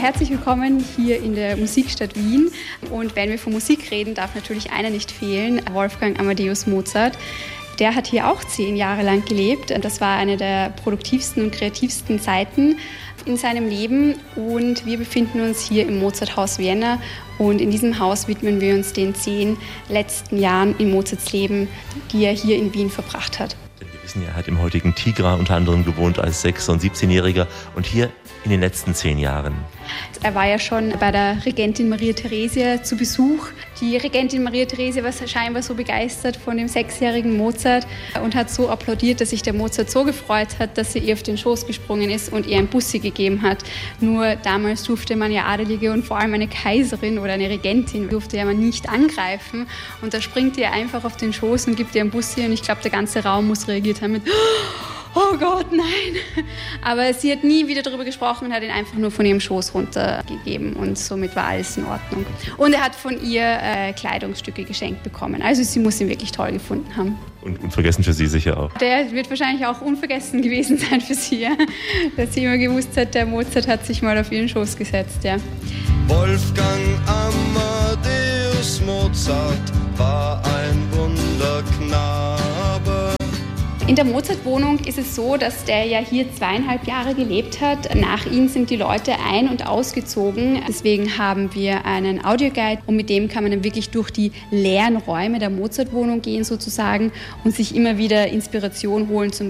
herzlich willkommen hier in der Musikstadt Wien. Und wenn wir von Musik reden, darf natürlich einer nicht fehlen, Wolfgang Amadeus Mozart. Der hat hier auch 10 Jahre lang gelebt. Das war eine der produktivsten und kreativsten Zeiten in seinem Leben. Und wir befinden uns hier im Mozarthaus Vienna. Und in diesem Haus widmen wir uns den 10 letzten Jahren in Mozarts Leben, die er hier in Wien verbracht hat. Wir wissen, er hat im heutigen Tigra unter anderem gewohnt als 6- und 17-Jähriger und hier in den letzten 10 Jahren. Er war ja schon bei der Regentin Maria Theresia zu Besuch. Die Regentin Maria Theresia war scheinbar so begeistert von dem 6-jährigen Mozart und hat so applaudiert, dass sich der Mozart so gefreut hat, dass sie ihr auf den Schoß gesprungen ist und ihr ein Bussi gegeben hat. Nur damals durfte man ja Adelige und vor allem eine Kaiserin oder eine Regentin durfte ja man nicht angreifen. Und da springt ihr einfach auf den Schoß und gibt ihr ein Bussi und ich glaube, der ganze Raum muss reagiert haben mit "Oh Gott, nein!" Aber sie hat nie wieder darüber gesprochen und hat ihn einfach nur von ihrem Schoß runtergegeben und somit war alles in Ordnung. Und er hat von ihr Kleidungsstücke geschenkt bekommen. Also sie muss ihn wirklich toll gefunden haben. Und unvergessen für Sie sicher auch. Der wird wahrscheinlich auch unvergessen gewesen sein für sie, ja? Dass sie immer gewusst hat, der Mozart hat sich mal auf ihren Schoß gesetzt. Ja. Wolfgang Amadeus Mozart war ein Wunderknabe. In der Mozart-Wohnung ist es so, dass der ja hier 2,5 Jahre gelebt hat. Nach ihm sind die Leute ein- und ausgezogen. Deswegen haben wir einen Audioguide und mit dem kann man dann wirklich durch die leeren Räume der Mozart-Wohnung gehen sozusagen und sich immer wieder Inspiration holen, zum